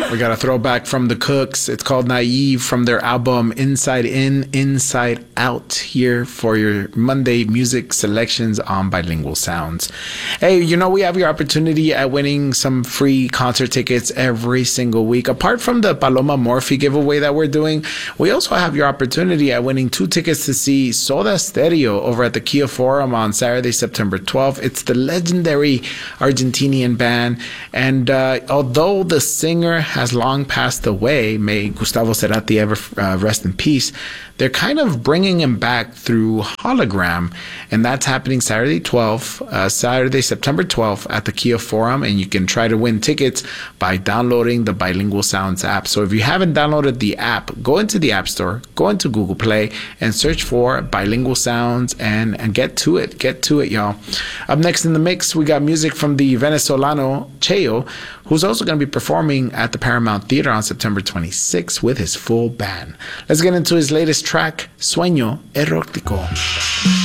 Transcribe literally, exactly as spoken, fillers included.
We got a throwback from the Cooks. It's called Naive from their album Inside In, Inside Out, here for your Monday music selections on Bilingual Sounds. Hey, you know, we have your opportunity at winning some free concert tickets every single week. Apart from the Paloma Morphy giveaway that we're doing, we also have your opportunity at winning two tickets to see Soda Stereo over at the Kia Forum on Saturday, September twelfth. It's the legendary Argentinian band, and uh, although the singer has long passed away, may Gustavo Cerati ever uh, rest in peace, they're kind of bringing him back through hologram, and that's happening Saturday twelfth, uh, Saturday, September twelfth at the Kia Forum, and you can try to win tickets by downloading the Bilingual Sounds app. So if you haven't downloaded the app, go into the App Store, go into Google Play, and search for Bilingual Sounds, and, and get to it. Get to it, y'all. Up next in the mix, we got music from the Venezolano Cheo, who's also going to be performing at the Paramount Theater on September twenty-sixth with his full band. Let's get into his latest track, Sueño Erótico.